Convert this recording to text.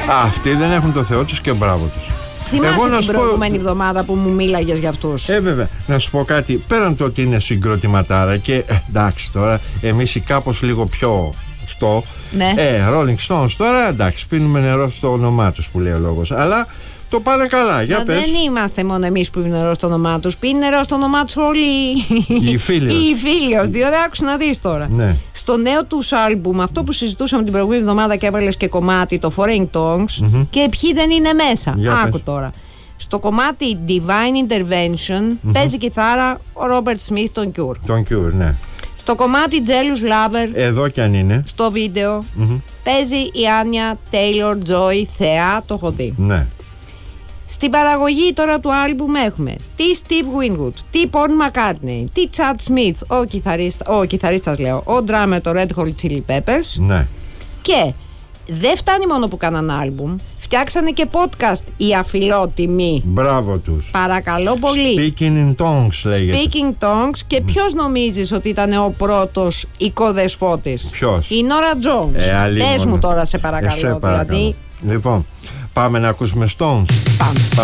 Αυτοί δεν έχουν το Θεό τους και μπράβο τους. Θυμάσαι την προηγούμενη εβδομάδα που μου μίλαγες για αυτούς? Βέβαια. Να σου πω κάτι. Πέραν το ότι είναι συγκροτηματάρα και εντάξει τώρα, εμείς κάπως λίγο πιο στο. Ναι. Rolling Stones τώρα, εντάξει, πίνουμε νερό στο όνομά τους που λέει ο λόγος. Αλλά το πάνε καλά. Για πες. Δεν είμαστε μόνο εμείς που πίνουν νερό στο όνομά τους. Πίνουν νερό στο όνομά τους όλοι οι Φίλιος. Διότι άκουσε να δεις τώρα. Ναι. Στο νέο τους άλμπουμ, αυτό που συζητούσαμε την προηγούμενη εβδομάδα και έβαλες και κομμάτι, το Foreign Tongues, και ποιοι δεν είναι μέσα. Άκου τώρα. Στο κομμάτι Divine Intervention παίζει κιθάρα ο Robert Smith, τον Cure. Τον Cure, ναι. Στο κομμάτι Jealous Lover, εδώ κι αν είναι, στο βίντεο, παίζει η Άνια Taylor Joy, θεά, το έχω δει. Ναι. Στην παραγωγή τώρα του άλμπουμ έχουμε τι Steve Winwood, τι Paul McCartney, τι Chad Smith, ο κιθαρίστας λέω, ο drummer το Red Hot Chili Peppers. Ναι. Και δεν φτάνει μόνο που κάναν άλμπουμ, φτιάξανε και podcast οι αφιλότιμοι. Μπράβο τους. Παρακαλώ πολύ. Speaking in Tongues λέγεται. Speaking Tongues. Και ποιος νομίζεις ότι ήταν ο πρώτος οικοδεσπότης? Ποιος? Η Nora Jones. Πες μου τώρα σε παρακαλώ. Σε παρακαλώ. Λοιπόν, πάμε να ακούσουμε Stones. Πάμε.